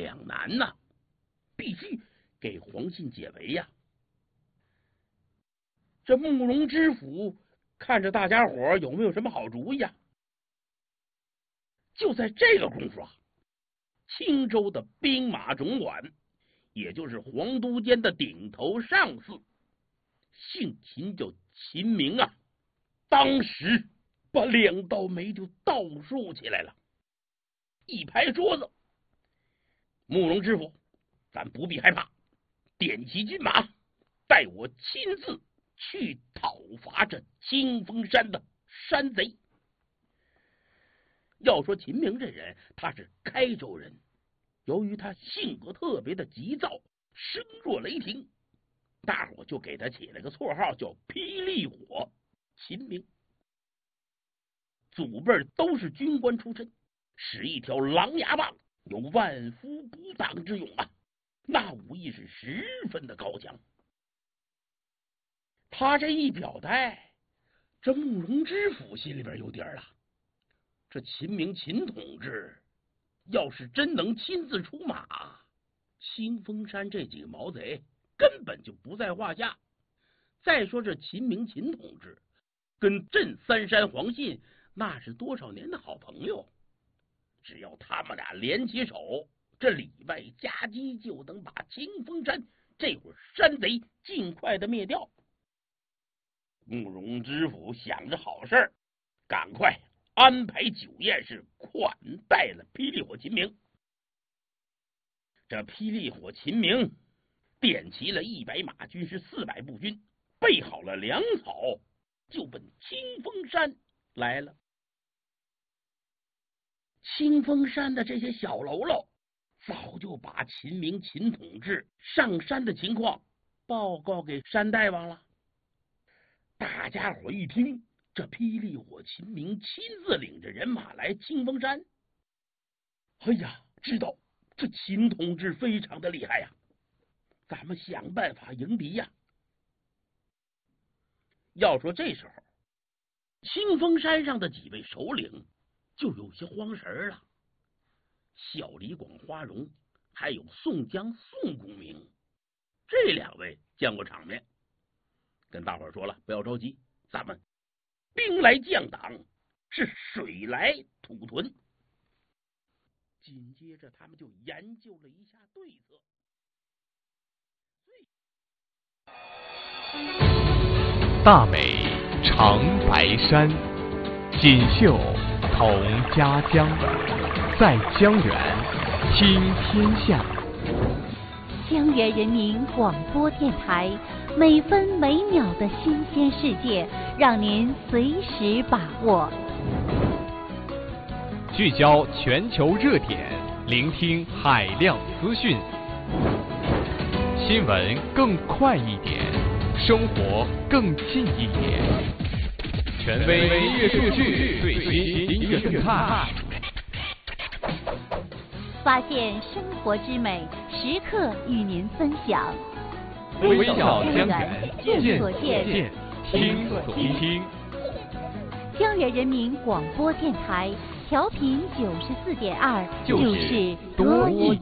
两难呐，必须给黄信解围呀。这慕容知府看着大家伙有没有什么好主意呀？就在这个功夫啊，青州的兵马总管，也就是黄都监的顶头上司，姓秦叫秦明啊，当时把两道眉就倒竖起来了，一拍桌子：“慕容知府，咱不必害怕，点齐军马，带我亲自去讨伐这清风山的山贼。”要说秦明这人，他是开州人，由于他性格特别的急躁，声若雷霆，大伙就给他起了个绰号叫霹雳火秦明。祖辈都是军官出身，使一条狼牙棒有万夫不挡之勇啊，那武艺是十分的高强。他这一表态，这慕容知府心里边有底儿了。这秦明秦同志要是真能亲自出马，清风山这几个毛贼根本就不在话下。再说这秦明秦同志跟镇三山黄信那是多少年的好朋友，只要他们俩联起手，这里外夹击就能把清风山这伙山贼尽快的灭掉。慕容知府想着好事，赶快安排酒宴，是款待了霹雳火秦明。这霹雳火秦明点齐了100马军，是400步军，备好了粮草，就奔清风山来了。清风山的这些小喽啰早就把秦明秦统治上山的情况报告给山大王了。大家伙一听，这霹雳火秦明亲自领着人马来清风山，哎呀，知道这秦同志非常的厉害呀，咱们想办法迎敌呀。要说这时候，清风山上的几位首领就有些慌神了。小李广花荣还有宋江宋公明这两位见过场面，跟大伙说了，不要着急，咱们兵来将挡，是水来土屯。紧接着他们就研究了一下对策。 大美长白山，锦绣同家乡，在江源听天下。 江源人民广播电台，每分每秒的新鲜世界，让您随时把握。 聚焦全球热点，聆听海量资讯，新闻更快一点，生活更近一点。权威音乐数据，最新音乐动态， 发现生活之美，时刻与您分享。 微笑江源，见所见，听所听。 江源人民广播电台，调频94.2，就是多一